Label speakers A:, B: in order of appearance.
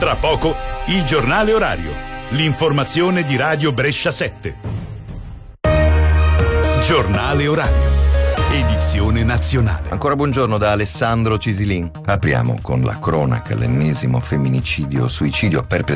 A: Tra poco, il giornale orario. L'informazione di Radio Brescia 7. Giornale orario. Edizione nazionale.
B: Ancora buongiorno da Alessandro Cisilin. Apriamo con la cronaca, l'ennesimo femminicidio-suicidio perpetrato